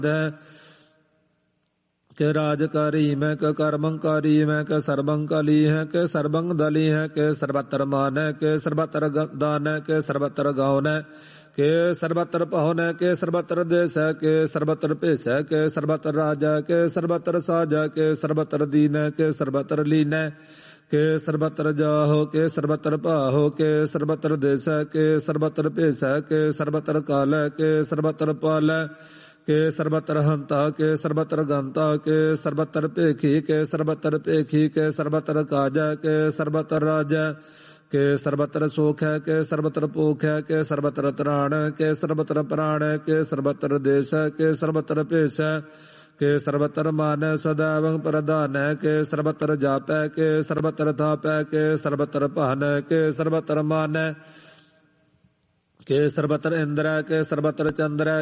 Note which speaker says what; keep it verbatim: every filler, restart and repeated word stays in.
Speaker 1: ਕੇ ਰਾਜਕਾਰੀ ਮੈਂ ਕੇ ਕਰਮੰਕਾਰੀ ਮੈਂ ਕੇ ਸਰਬੰਕਾਲੀ ਹੈ ਕੇ ਸਰਬੰਗ ਦਲੀ ਹੈ ਕੇ ਸਰਬਤਰ ਮਾਨ ਹੈ ਕੇ ਸਰਬਤਰ ਦਾਨ ਹੈ ਕੇ ਸਰਬਤਰ ਗਾਉਨ ਹੈ ਕੇ ਸਰਬਤਰ ਭਵਨ ਹੈ ਕੇ ਸਰਬਤਰ ਦੇਸ ਹੈ ਕੇ ਸਰਬਤਰ ਭੇਸ ਹੈ ਕੇ ਸਰਬਤਰ ਰਾਜਾ ਕੇ ਸਰਬਤਰ ਸਾਜਾ ਕੇ ਸਰਬਤਰ ਦੀਨ ਹੈ ਕੇ ਸਰਬਤਰ ਲੀਨ ਹੈ ਕੇ ਸਰਬਤਰ ਜਾਹੋ ਕੇ ਸਰਬਤਰ ਭਾਹੋ ਕੇ ਸਰਬਤਰ ਦੇਸ ਹੈ ਕੇ ਸਰਬਤਰ ਭੇਸ ਹੈ ਕੇ ਸਰਬਤਰ ਕਾਲ ਹੈ ਕੇ ਸਰਬਤਰ ਪਾਲ ਹੈ ਕੇ ਸਰਬਤਰ ਹੰਤਾ ਕੇ ਸਰਬਤਰ ਗੰਤਾ ਕੇ ਸਰਬਤਰ ਭੇਖੀ ਕੇ ਸਰਬਤਰ ਭੇਖੀ ਕੇ ਸਰਬਤਰ ਕਾਜਾ ਕੇ ਸਰਬਤਰ ਰਾਜਾ ਕੇ ਸਰਬਤਰ ਸੁਖ ਹੈ ਕੇ ਸਰਬਤਰ ਭੂਖ ਹੈ ਕੇ ਸਰਬਤਰ ਤਰਾਣ ਕੇ ਸਰਬਤਰ ਪ੍ਰਾਣ ਕੇ ਸਰਬਤਰ ਦੇਸ ਹੈ ਕੇ ਸਰਬਤਰ ਭੇਸ ਹੈ ਕੇ ਸਰਬਤਰ ਮਾਨ ਸਦਾਵੰ ਪ੍ਰਧਾਨ ਕੇ ਸਰਬਤਰ ਜਾਪੈ ਕੇ ਸਰਬਤਰ ਥਾਪੈ ਕੇ ਸਰਬਤਰ ਭਾਨ ਕੇ ਸਰਬਤਰ ਮਾਨ ਕੇ ਸਰਬਤਰ ਇੰਦਰ ਕੇ ਸਰਬਤਰ ਚੰਦਰ